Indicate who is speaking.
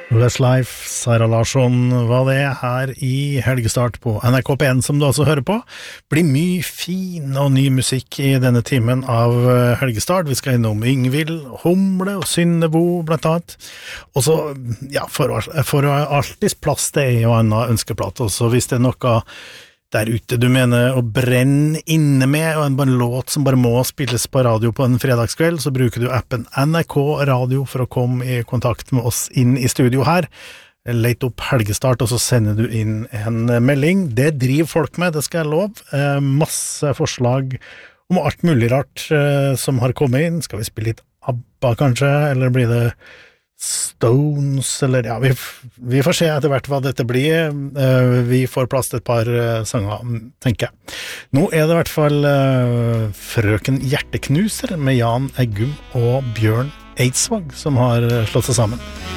Speaker 1: Westlife, Sara Larsson var det her i helgestart på NRK P1 som du også hører på. Blir mye fin og ny musikk i denne timen av helgestart. Vi skal innom Yngvild, Humle og Synnebo blant annet. Og så, ja, for alltids plass det jo en ønskeplatt. Og så hvis det noe der ute du mener å brenne inne med, og en låt som bare må spilles på radio på en fredagskveld, så bruker du appen NRK Radio for å komme i kontakt med oss inn i studio her. Leit opp helgestart, og så sender du inn en melding. Det driver folk med, det skal jeg love. Masse forslag om alt mulig rart som har kommet inn. Skal vi spille litt ABBA kanskje, eller blir det Stones, eller ja, vi får se etter hvert hva dette blir. Vi får plass til et par sanger, tenker jeg. Nå er det i hvert fall Frøken Hjerteknuser med Jan Eggum og Bjørn Eidsvåg som har slått seg sammen.